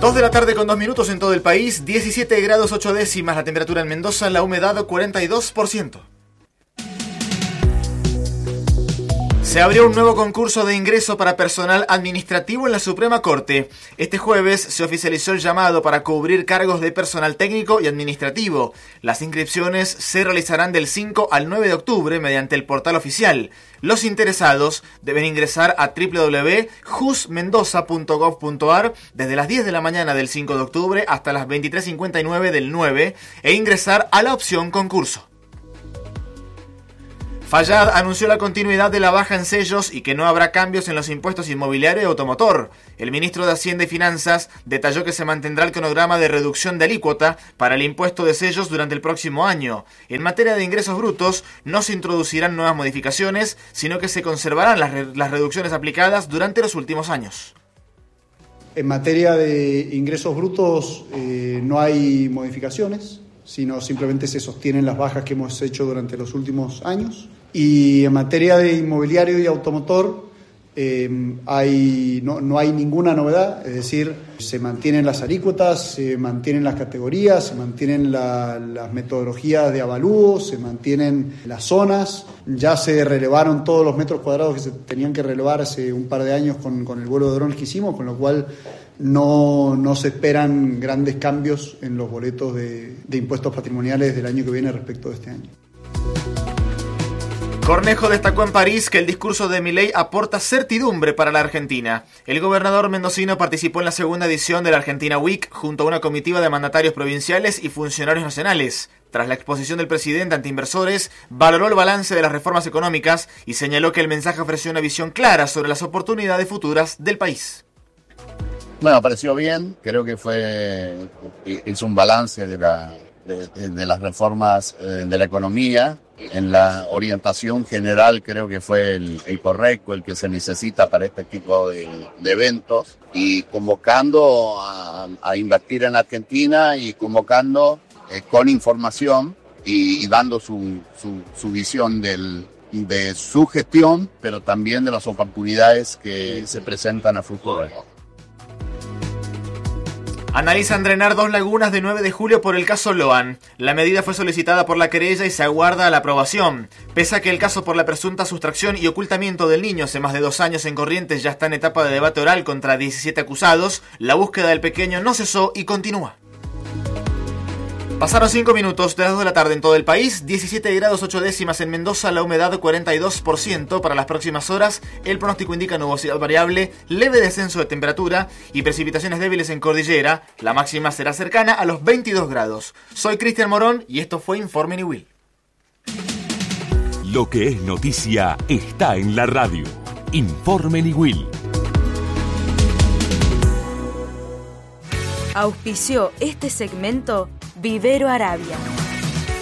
2 de la tarde con 2 minutos en todo el país, 17 grados 8 décimas la temperatura en Mendoza, la humedad 42%. Se abrió un nuevo concurso de ingreso para personal administrativo en la Suprema Corte. Este jueves se oficializó el llamado para cubrir cargos de personal técnico y administrativo. Las inscripciones se realizarán del 5 al 9 de octubre mediante el portal oficial. Los interesados deben ingresar a www.jusmendoza.gov.ar desde las 10 de la mañana del 5 de octubre hasta las 23:59 del 9 e ingresar a la opción concurso. Fayad anunció la continuidad de la baja en sellos y que no habrá cambios en los impuestos inmobiliario y automotor. El ministro de Hacienda y Finanzas detalló que se mantendrá el cronograma de reducción de alícuota para el impuesto de sellos durante el próximo año. En materia de ingresos brutos, no se introducirán nuevas modificaciones, sino que se conservarán las reducciones aplicadas durante los últimos años. En materia de ingresos brutos no hay modificaciones, sino simplemente se sostienen las bajas que hemos hecho durante los últimos años. Y en materia de inmobiliario y automotor no hay ninguna novedad, es decir, se mantienen las alícuotas, se mantienen las categorías, se mantienen las metodologías de avalúo, se mantienen las zonas, ya se relevaron todos los metros cuadrados que se tenían que relevar hace un par de años con el vuelo de drones que hicimos, con lo cual no se esperan grandes cambios en los boletos de impuestos patrimoniales del año que viene respecto de este año. Cornejo destacó en París que el discurso de Milei aporta certidumbre para la Argentina. El gobernador mendocino participó en la segunda edición de la Argentina Week junto a una comitiva de mandatarios provinciales y funcionarios nacionales. Tras la exposición del presidente ante inversores, valoró el balance de las reformas económicas y señaló que el mensaje ofreció una visión clara sobre las oportunidades futuras del país. Bueno, pareció bien, creo que hizo un balance de las reformas de la economía. En la orientación general creo que fue el correcto, el que se necesita para este tipo de eventos, y convocando a invertir en Argentina y convocando con información y dando su visión de su gestión, pero también de las oportunidades que se presentan a futuro. Analizan drenar 2 lagunas de 9 de julio por el caso Loan. La medida fue solicitada por la querella y se aguarda la aprobación. Pese a que el caso por la presunta sustracción y ocultamiento del niño hace más de 2 años en Corrientes ya está en etapa de debate oral contra 17 acusados, la búsqueda del pequeño no cesó y continúa. Pasaron 5 minutos de las 2 de la tarde en todo el país, 17 grados 8 décimas en Mendoza, la humedad 42%. Para las próximas horas, el pronóstico indica nubosidad variable, leve descenso de temperatura y precipitaciones débiles en cordillera. La máxima será cercana a los 22 grados. Soy Cristian Morón y esto fue Informe Niwil. Lo que es noticia está en la radio. Informe Niwil. Auspició este segmento Vivero Arabia.